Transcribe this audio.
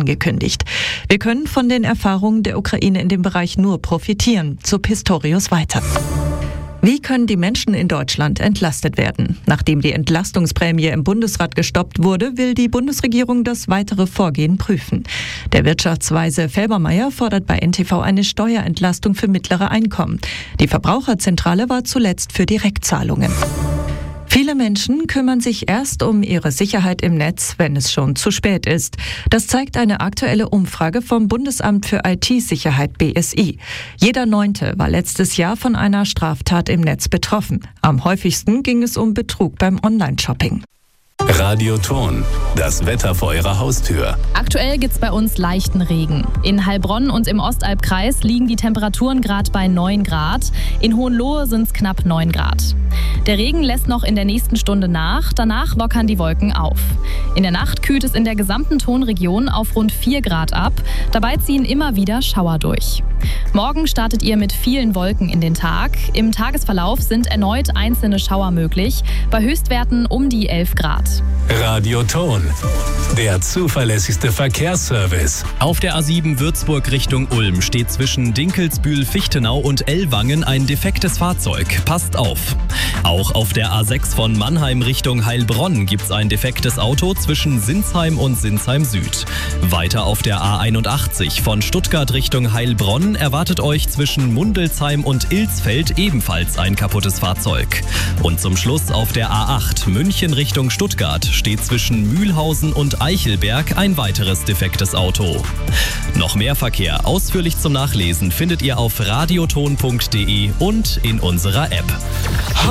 angekündigt. Wir können von den Erfahrungen der Ukraine in dem Bereich nur profitieren, so Pistorius weiter. Wie können die Menschen in Deutschland entlastet werden? Nachdem die Entlastungsprämie im Bundesrat gestoppt wurde, will die Bundesregierung das weitere Vorgehen prüfen. Der Wirtschaftsweise Felbermayr fordert bei NTV eine Steuerentlastung für mittlere Einkommen. Die Verbraucherzentrale war zuletzt für Direktzahlungen. Viele Menschen kümmern sich erst um ihre Sicherheit im Netz, wenn es schon zu spät ist. Das zeigt eine aktuelle Umfrage vom Bundesamt für IT-Sicherheit BSI. Jeder Neunte war letztes Jahr von einer Straftat im Netz betroffen. Am häufigsten ging es um Betrug beim Online-Shopping. Radioton, das Wetter vor Ihrer Haustür. Aktuell gibt's bei uns leichten Regen. In Heilbronn und im Ostalbkreis liegen die Temperaturen gerade bei 9 Grad. In Hohenlohe sind es knapp 9 Grad. Der Regen lässt noch in der nächsten Stunde nach. Danach lockern die Wolken auf. In der Nacht kühlt es in der gesamten Tonregion auf rund 4 Grad ab. Dabei ziehen immer wieder Schauer durch. Morgen startet ihr mit vielen Wolken in den Tag. Im Tagesverlauf sind erneut einzelne Schauer möglich. Bei Höchstwerten um die 11 Grad. Radioton, der zuverlässigste Verkehrsservice. Auf der A7 Würzburg Richtung Ulm steht zwischen Dinkelsbühl-Fichtenau und Ellwangen ein defektes Fahrzeug. Passt auf. Auch auf der A6 von Mannheim Richtung Heilbronn gibt's ein defektes Auto zwischen Sinsheim und Sinsheim Süd. Weiter auf der A81 von Stuttgart Richtung Heilbronn erwartet euch zwischen Mundelsheim und Ilsfeld ebenfalls ein kaputtes Fahrzeug. Und zum Schluss auf der A8 München Richtung Stuttgart steht zwischen Mühlhausen und Eichelberg ein weiteres defektes Auto. Noch mehr Verkehr ausführlich zum Nachlesen findet ihr auf radioton.de und in unserer App.